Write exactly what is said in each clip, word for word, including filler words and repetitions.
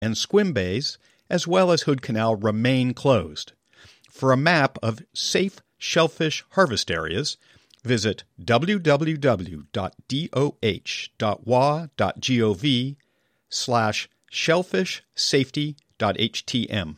and swim bays, as well as Hood Canal, remain closed. For a map of safe shellfish harvest areas, visit w w w dot d o h dot w a dot gov slash shellfish safety dot h t m.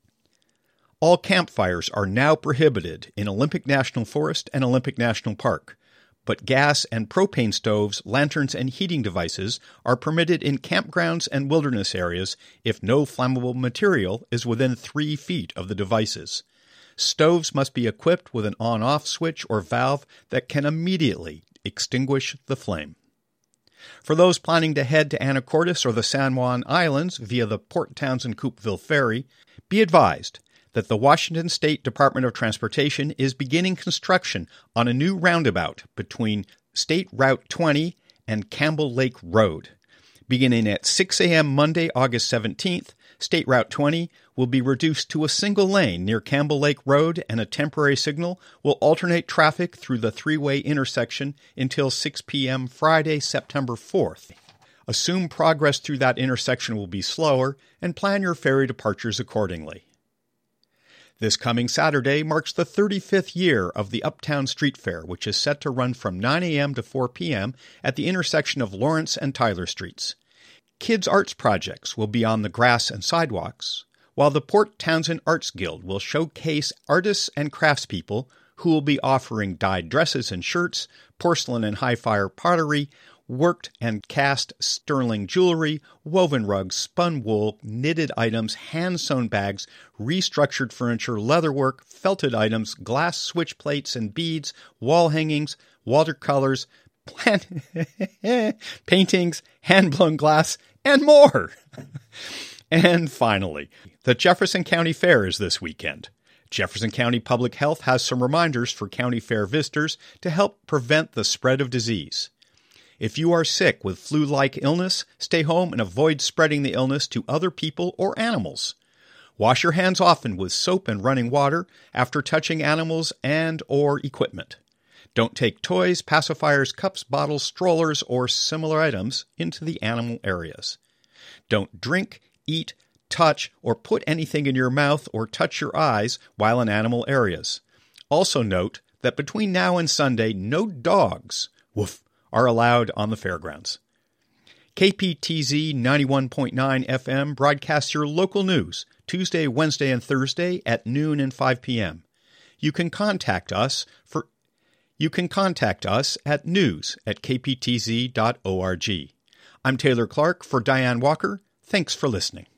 All campfires are now prohibited in Olympic National Forest and Olympic National Park, but gas and propane stoves, lanterns, and heating devices are permitted in campgrounds and wilderness areas if no flammable material is within three feet of the devices. Stoves must be equipped with an on-off switch or valve that can immediately extinguish the flame. For those planning to head to Anacortes or the San Juan Islands via the Port Townsend-Coupeville Ferry, be advised that the Washington State Department of Transportation is beginning construction on a new roundabout between State Route twenty and Campbell Lake Road. Beginning at six a.m. Monday, August seventeenth, State Route twenty will be reduced to a single lane near Campbell Lake Road, and a temporary signal will alternate traffic through the three-way intersection until six p.m. Friday, September fourth. Assume progress through that intersection will be slower, and plan your ferry departures accordingly. This coming Saturday marks the thirty-fifth year of the Uptown Street Fair, which is set to run from nine a.m. to four p.m. at the intersection of Lawrence and Tyler Streets. Kids' arts projects will be on the grass and sidewalks, while the Port Townsend Arts Guild will showcase artists and craftspeople who will be offering dyed dresses and shirts, porcelain and high-fire pottery, worked and cast sterling jewelry, woven rugs, spun wool, knitted items, hand-sewn bags, restructured furniture, leatherwork, felted items, glass switch plates and beads, wall hangings, watercolors, plant paintings, hand-blown glass, and more. And finally, the Jefferson County Fair is this weekend. Jefferson County Public Health has some reminders for county fair visitors to help prevent the spread of disease. If you are sick with flu-like illness, stay home and avoid spreading the illness to other people or animals. Wash your hands often with soap and running water after touching animals and or equipment. Don't take toys, pacifiers, cups, bottles, strollers, or similar items into the animal areas. Don't drink, eat, touch, or put anything in your mouth or touch your eyes while in animal areas. Also note that between now and Sunday, no dogs, woof, are allowed on the fairgrounds. K P T Z ninety-one point nine F M broadcasts your local news Tuesday, Wednesday, and Thursday at noon and five p.m. You can contact us for you can contact us at news at k p t z dot org. I'm Taylor Clark for Diane Walker. Thanks for listening.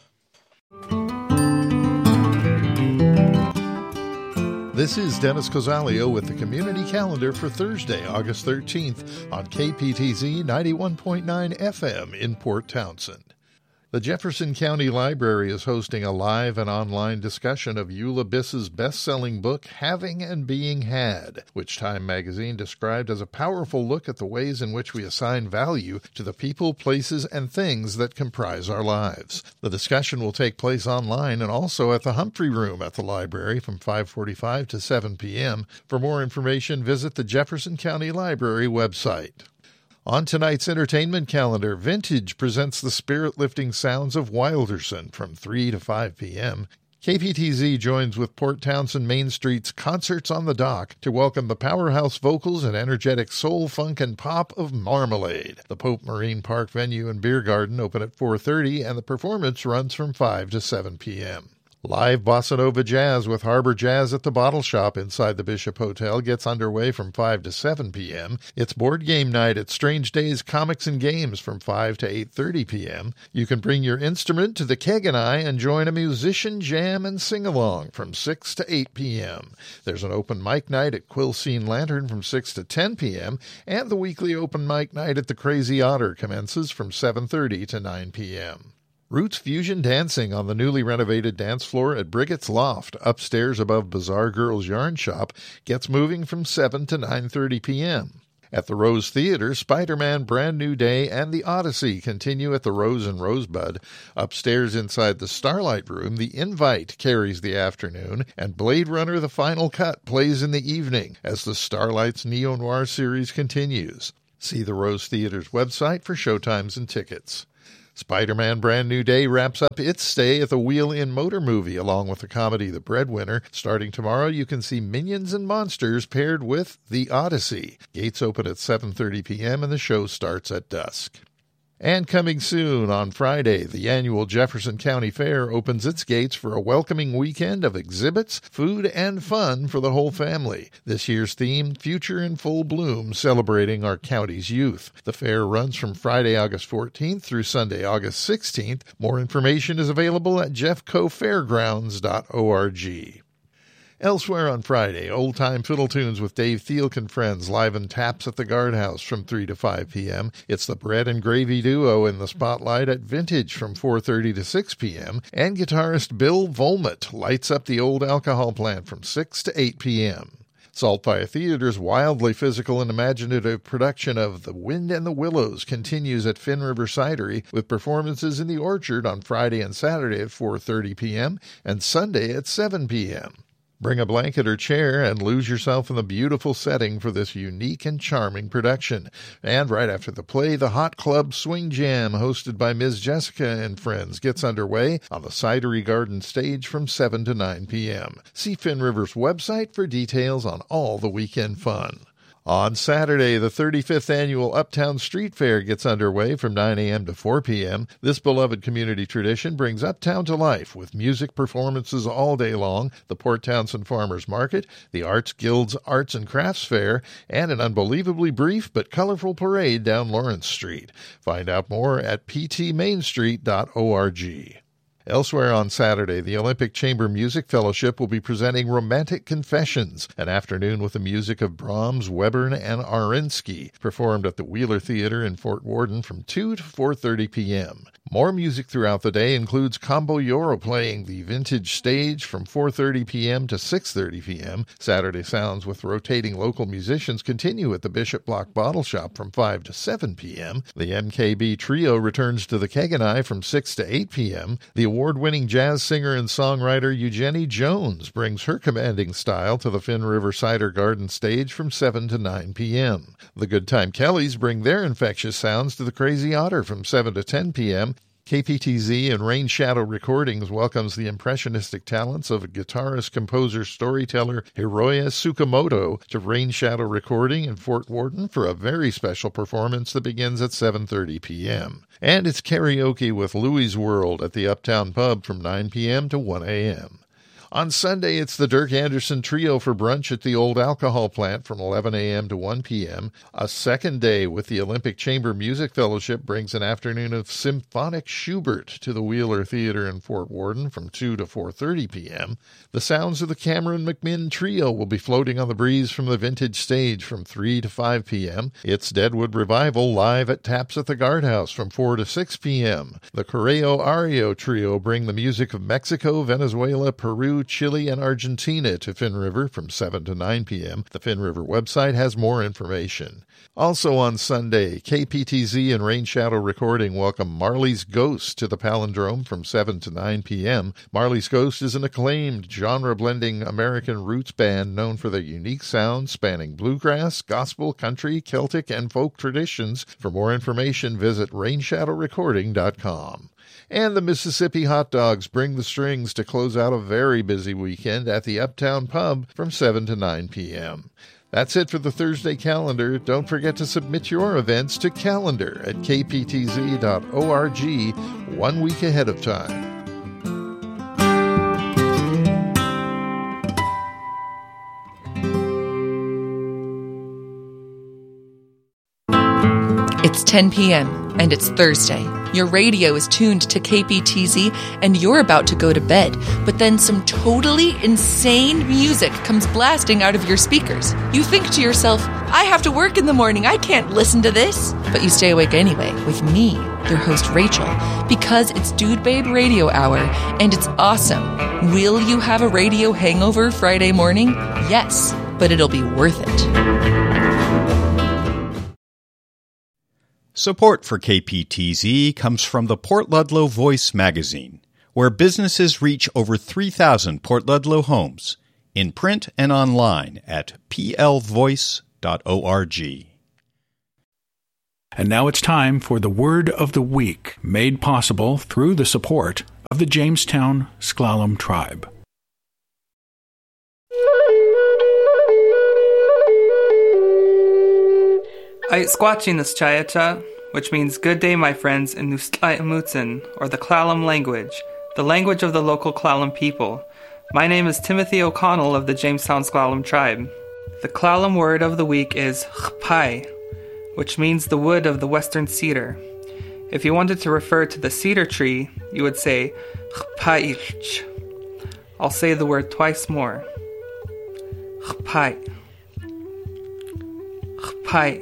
This is Dennis Cosalio with the Community Calendar for Thursday, August thirteenth on K P T Z ninety-one point nine F M in Port Townsend. The Jefferson County Library is hosting a live and online discussion of Eula Biss's best-selling book, Having and Being Had, which Time magazine described as a powerful look at the ways in which we assign value to the people, places, and things that comprise our lives. The discussion will take place online and also at the Humphrey Room at the library from five forty-five to seven p.m. For more information, visit the Jefferson County Library website. On tonight's entertainment calendar, Vintage presents the spirit-lifting sounds of Wilderson from three to five p.m. K P T Z joins with Port Townsend Main Street's Concerts on the Dock to welcome the powerhouse vocals and energetic soul, funk, and pop of Marmalade. The Pope Marine Park venue and beer garden open at four thirty, and the performance runs from five to seven p.m. Live Bossa Nova Jazz with Harbor Jazz at the Bottle Shop inside the Bishop Hotel gets underway from five to seven p.m. It's board game night at Strange Days Comics and Games from five to eight thirty p.m. You can bring your instrument to the Keg and I and join a musician jam and sing-along from six to eight p.m. There's an open mic night at Quill Scene Lantern from six to ten p.m. and the weekly open mic night at the Crazy Otter commences from seven thirty to nine p.m. Roots Fusion Dancing on the newly renovated dance floor at Briggett's Loft, upstairs above Bizarre Girls Yarn Shop, gets moving from seven to nine thirty p.m. At the Rose Theater, Spider-Man Brand New Day and The Odyssey continue at the Rose and Rosebud. Upstairs inside the Starlight Room, The Invite carries the afternoon, and Blade Runner The Final Cut plays in the evening as the Starlight's neo-noir series continues. See the Rose Theater's website for showtimes and tickets. Spider-Man Brand New Day wraps up its stay at the Wheel-In Motor Movie, along with the comedy The Breadwinner. Starting tomorrow, you can see Minions and Monsters paired with The Odyssey. Gates open at seven thirty p.m. and the show starts at dusk. And coming soon, on Friday, the annual Jefferson County Fair opens its gates for a welcoming weekend of exhibits, food, and fun for the whole family. This year's theme, Future in Full Bloom, celebrating our county's youth. The fair runs from Friday, August fourteenth through Sunday, August sixteenth. More information is available at jeffco fairgrounds dot org. Elsewhere on Friday, old-time fiddle tunes with Dave Thielk and Friends liven Taps at the Guardhouse from three to five p.m. It's the Bread and Gravy Duo in the spotlight at Vintage from four thirty to six p.m. And guitarist Bill Volmet lights up the old alcohol plant from six to eight p.m. Saltfire Theater's wildly physical and imaginative production of The Wind and the Willows continues at Fin River Cidery with performances in the Orchard on Friday and Saturday at four thirty p.m. and Sunday at seven p.m. Bring a blanket or chair and lose yourself in the beautiful setting for this unique and charming production. And right after the play, the Hot Club Swing Jam, hosted by Miz Jessica and Friends, gets underway on the Cidery Garden stage from seven to nine p.m. See Fin River's website for details on all the weekend fun. On Saturday, the thirty-fifth Annual Uptown Street Fair gets underway from nine a.m. to four p.m. This beloved community tradition brings Uptown to life with music performances all day long, the Port Townsend Farmers Market, the Arts Guild's Arts and Crafts Fair, and an unbelievably brief but colorful parade down Lawrence Street. Find out more at p t main street dot org. Elsewhere on Saturday, the Olympic Chamber Music Fellowship will be presenting Romantic Confessions, an afternoon with the music of Brahms, Webern, and Arinsky, performed at the Wheeler Theater in Fort Worden from two to four thirty p.m. More music throughout the day includes Combo Yoro playing the Vintage Stage from four thirty p.m. to six thirty p.m. Saturday Sounds with rotating local musicians continue at the Bishop Block Bottle Shop from five to seven p.m. The M K B Trio returns to the Keganai from six to eight p.m. The award-winning jazz singer and songwriter Eugenie Jones brings her commanding style to the Fin River Cider Garden stage from seven to nine p.m. The Good Time Kellys bring their infectious sounds to the Crazy Otter from seven to ten p.m. K P T Z and Rain Shadow Recordings welcomes the impressionistic talents of guitarist, composer, storyteller Hiroya Tsukamoto to Rain Shadow Recording in Fort Worden for a very special performance that begins at seven thirty p.m. And it's karaoke with Louie's World at the Uptown Pub from nine p.m. to one a.m. On Sunday, it's the Dirk Anderson Trio for brunch at the Old Alcohol Plant from eleven a.m. to one p.m. A second day with the Olympic Chamber Music Fellowship brings an afternoon of symphonic Schubert to the Wheeler Theater in Fort Worden from two to four thirty p.m. The sounds of the Cameron McMinn Trio will be floating on the breeze from the Vintage Stage from three to five p.m. It's Deadwood Revival live at Taps at the Guardhouse from four to six p.m. The Correo Ario Trio bring the music of Mexico, Venezuela, Peru, Chile, and Argentina to Fin River from seven to nine p.m. The Fin River website has more information. Also on Sunday, K P T Z and Rain Shadow Recording welcome Marley's Ghost to the Palindrome from seven to nine p.m. Marley's Ghost is an acclaimed genre-blending American roots band known for their unique sound spanning bluegrass, gospel, country, Celtic, and folk traditions. For more information, visit rain shadow recording dot com. And the Mississippi Hot Dogs bring the strings to close out a very busy weekend at the Uptown Pub from seven to nine p.m. That's it for the Thursday calendar. Don't forget to submit your events to calendar at k p t z dot org one week ahead of time. It's ten p.m. and it's Thursday. Your radio is tuned to K P T Z and you're about to go to bed, but then some totally insane music comes blasting out of your speakers. You think to yourself, I have to work in the morning, I can't listen to this. But you stay awake anyway with me, your host Rachel, because it's Dude Babe Radio Hour and it's awesome. Will you have a radio hangover Friday morning? Yes, but it'll be worth it. Support for K P T Z comes from the Port Ludlow Voice magazine, where businesses reach over three thousand Port Ludlow homes, in print and online at p l voice dot org. And now it's time for the Word of the Week, made possible through the support of the Jamestown S'Klallam Tribe. I squatching this chayacha, which means good day, my friends, in Nustla'imutsin, or the Klallam language, the language of the local Klallam people. My name is Timothy O'Connell of the Jamestown S'Klallam Tribe. The Klallam word of the week is chpai, which means the wood of the western cedar. If you wanted to refer to the cedar tree, you would say chpaich. I'll say the word twice more. Chpai. Chpai.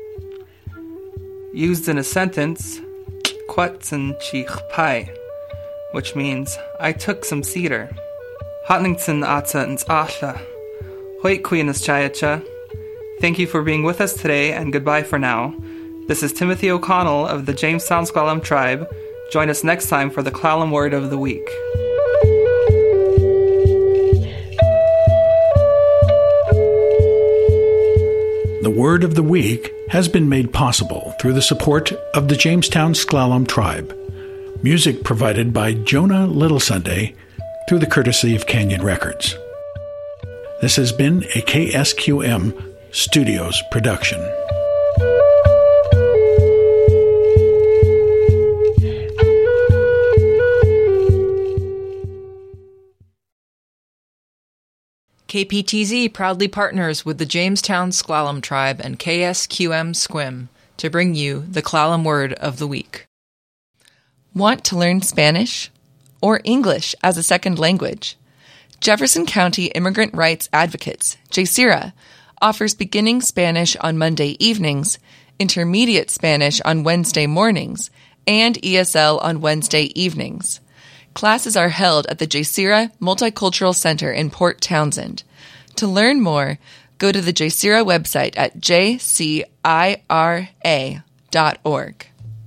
Used in a sentence, kwatsin chi chpai, which means I took some cedar. Hotningson atsa ins asha. Hoit queenas chayacha. Thank you for being with us today, and goodbye for now. This is Timothy O'Connell of the Jamestown S'Klallam Tribe. Join us next time for the Klallam Word of the Week. The Word of the Week has been made possible through the support of the Jamestown S'Klallam Tribe. Music provided by Jonah Little Sunday through the courtesy of Canyon Records. This has been a K S Q M Studios production. K P T Z proudly partners with the Jamestown S'Klallam Tribe and K S Q M Squim to bring you the Klallam Word of the Week. Want to learn Spanish or English as a second language? Jefferson County Immigrant Rights Advocates, JSIRA, offers beginning Spanish on Monday evenings, intermediate Spanish on Wednesday mornings, and E S L on Wednesday evenings. Classes are held at the JSIRA Multicultural Center in Port Townsend. To learn more, go to the JSIRA website at j c i r a dot org.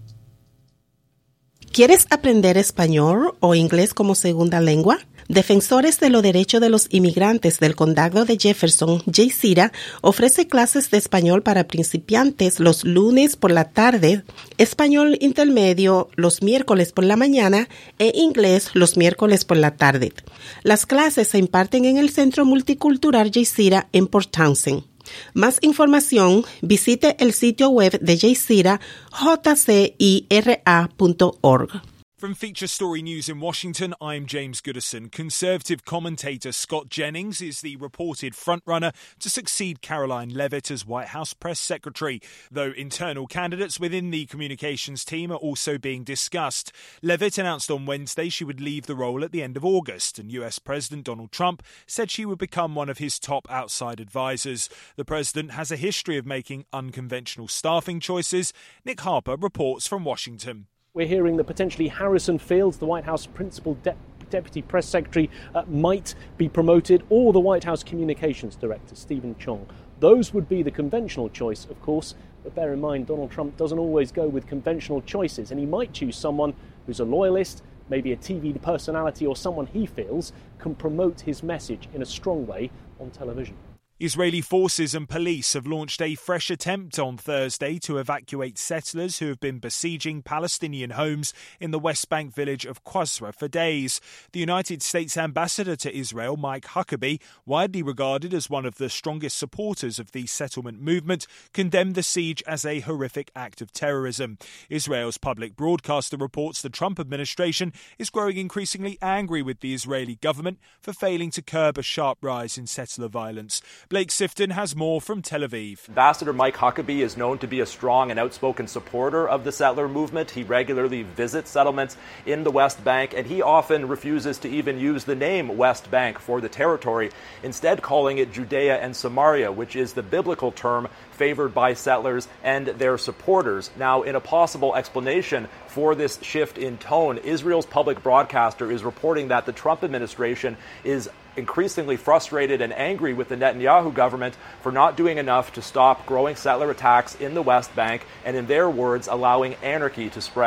¿Quieres aprender español o inglés como segunda lengua? Defensores de los Derechos de los Inmigrantes del Condado de Jefferson, JSIRA, ofrece clases de español para principiantes los lunes por la tarde, español intermedio los miércoles por la mañana e inglés los miércoles por la tarde. Las clases se imparten en el Centro Multicultural JSIRA en Port Townsend. Más información, visite el sitio web de JSIRA, j c i r a punto org. From Feature Story News in Washington, I'm James Goodison. Conservative commentator Scott Jennings is the reported frontrunner to succeed Caroline Leavitt as White House press secretary, though internal candidates within the communications team are also being discussed. Leavitt announced on Wednesday she would leave the role at the end of August, and U S President Donald Trump said she would become one of his top outside advisors. The president has a history of making unconventional staffing choices. Nick Harper reports from Washington. We're hearing that potentially Harrison Fields, the White House principal de- deputy press secretary, uh, might be promoted, or the White House communications director, Stephen Chong. Those would be the conventional choice, of course, but bear in mind Donald Trump doesn't always go with conventional choices, and he might choose someone who's a loyalist, maybe a T V personality, or someone he feels can promote his message in a strong way on television. Israeli forces and police have launched a fresh attempt on Thursday to evacuate settlers who have been besieging Palestinian homes in the West Bank village of Qusra for days. The United States ambassador to Israel, Mike Huckabee, widely regarded as one of the strongest supporters of the settlement movement, condemned the siege as a horrific act of terrorism. Israel's public broadcaster reports the Trump administration is growing increasingly angry with the Israeli government for failing to curb a sharp rise in settler violence. Blake Sifton has more from Tel Aviv. Ambassador Mike Huckabee is known to be a strong and outspoken supporter of the settler movement. He regularly visits settlements in the West Bank, and he often refuses to even use the name West Bank for the territory, instead calling it Judea and Samaria, which is the biblical term favored by settlers and their supporters. Now, in a possible explanation for this shift in tone, Israel's public broadcaster is reporting that the Trump administration is increasingly frustrated and angry with the Netanyahu government for not doing enough to stop growing settler attacks in the West Bank and, in their words, allowing anarchy to spread.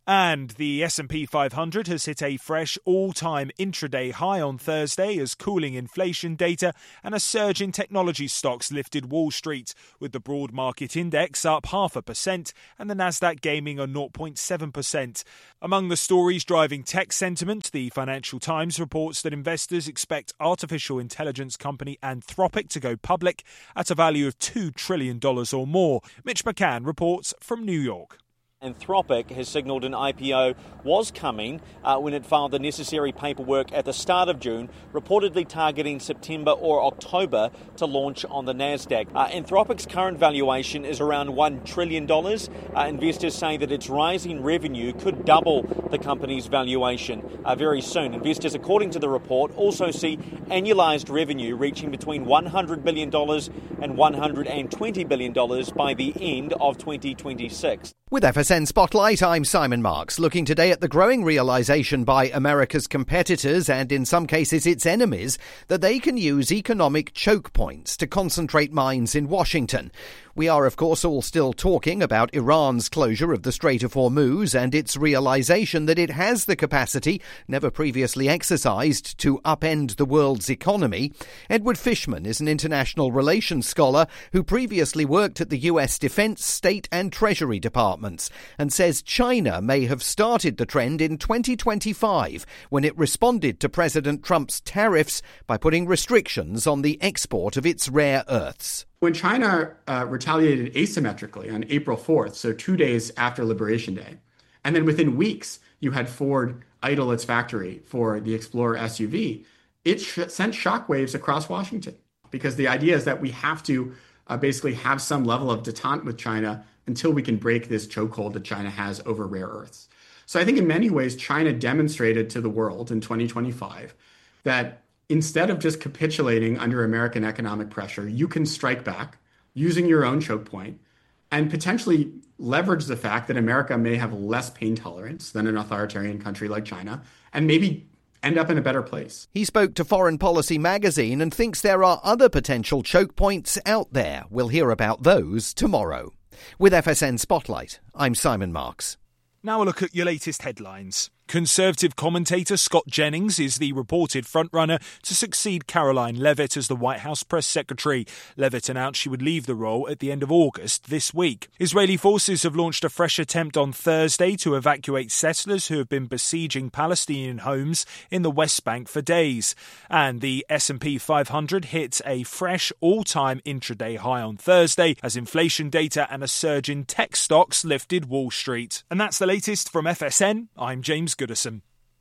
And the S and P five hundred has hit a fresh all-time intraday high on Thursday as cooling inflation data and a surge in technology stocks lifted Wall Street, with the broad market index up half a percent and the Nasdaq gaming on zero point seven percent. Among the stories driving tech sentiment, the Financial Times reports that investors expect artificial intelligence company Anthropic to go public at a value of two trillion dollars or more. Mitch McCann reports from New York. Anthropic has signalled an I P O was coming uh, when it filed the necessary paperwork at the start of June, reportedly targeting September or October to launch on the Nasdaq. Uh, Anthropic's current valuation is around one trillion dollars. Uh, investors say that its rising revenue could double the company's valuation uh, very soon. Investors, according to the report, also see annualised revenue reaching between one hundred billion dollars and one hundred twenty billion dollars by the end of twenty twenty-six. With F S N Spotlight, I'm Simon Marks, looking today at the growing realisation by America's competitors and in some cases its enemies that they can use economic choke points to concentrate minds in Washington. We are, of course, all still talking about Iran's closure of the Strait of Hormuz and its realisation that it has the capacity, never previously exercised, to upend the world's economy. Edward Fishman is an international relations scholar who previously worked at the U S Defense, State and Treasury Departments and says China may have started the trend in twenty twenty-five when it responded to President Trump's tariffs by putting restrictions on the export of its rare earths. When China uh, retaliated asymmetrically on April fourth, so two days after Liberation Day, and then within weeks you had Ford idle its factory for the Explorer S U V, it sh- sent shockwaves across Washington because the idea is that we have to uh, basically have some level of detente with China until we can break this chokehold that China has over rare earths. So I think in many ways, China demonstrated to the world in twenty twenty-five that instead of just capitulating under American economic pressure, you can strike back using your own choke point and potentially leverage the fact that America may have less pain tolerance than an authoritarian country like China and maybe end up in a better place. He spoke to Foreign Policy magazine and thinks there are other potential choke points out there. We'll hear about those tomorrow. With F S N Spotlight, I'm Simon Marks. Now a look at your latest headlines. Conservative commentator Scott Jennings is the reported frontrunner to succeed Caroline Leavitt as the White House press secretary. Leavitt announced she would leave the role at the end of August this week. Israeli forces have launched a fresh attempt on Thursday to evacuate settlers who have been besieging Palestinian homes in the West Bank for days. And the S and P five hundred hit a fresh all-time intraday high on Thursday as inflation data and a surge in tech stocks lifted Wall Street. And that's the latest from F S N. I'm James Goodison.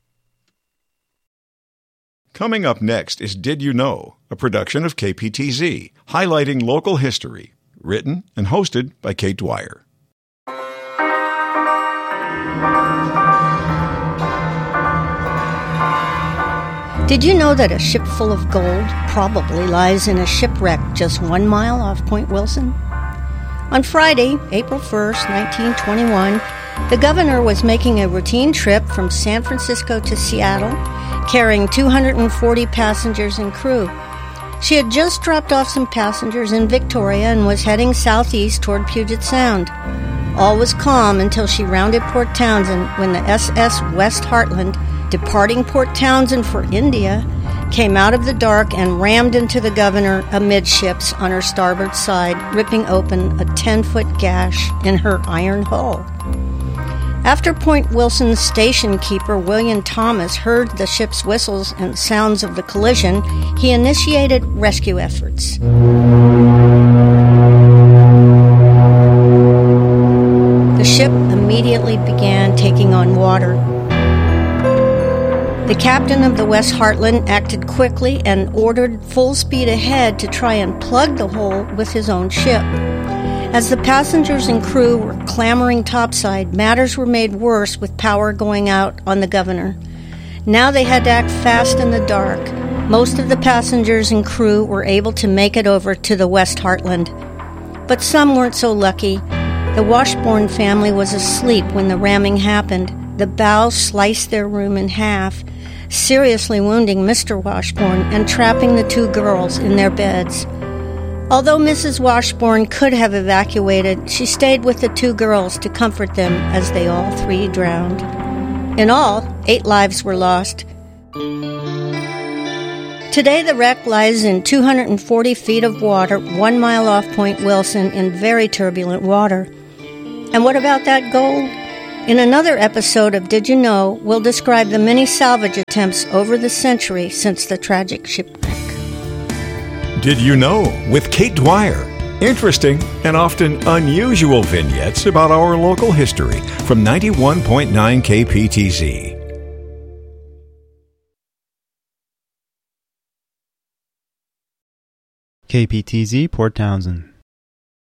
Coming up next is Did You Know?, a production of K P T Z, highlighting local history, written and hosted by Kate Dwyer. Did you know that a ship full of gold probably lies in a shipwreck just one mile off Point Wilson? On Friday, April first, nineteen twenty-one, the governor was making a routine trip from San Francisco to Seattle, carrying two hundred forty passengers and crew. She had just dropped off some passengers in Victoria and was heading southeast toward Puget Sound. All was calm until she rounded Port Townsend when the S S West Heartland, departing Port Townsend for India, came out of the dark and rammed into the governor amidships on her starboard side, ripping open a ten-foot gash in her iron hull. After Point Wilson's station keeper, William Thomas, heard the ship's whistles and sounds of the collision, he initiated rescue efforts. The ship immediately began taking on water. The captain of the West Heartland acted quickly and ordered full speed ahead to try and plug the hole with his own ship. As the passengers and crew were clambering topside, matters were made worse with power going out on the governor. Now they had to act fast in the dark. Most of the passengers and crew were able to make it over to the West Heartland. But some weren't so lucky. The Washburn family was asleep when the ramming happened. The bow sliced their room in half, seriously wounding Mister Washburn and trapping the two girls in their beds. Although Missus Washburn could have evacuated, she stayed with the two girls to comfort them as they all three drowned. In all, eight lives were lost. Today, the wreck lies in two hundred forty feet of water, one mile off Point Wilson, in very turbulent water. And what about that gold? In another episode of Did You Know, we'll describe the many salvage attempts over the century since the tragic shipwreck. Did You Know with Kate Dwyer. Interesting and often unusual vignettes about our local history from ninety-one point nine K P T Z. K P T Z, Port Townsend.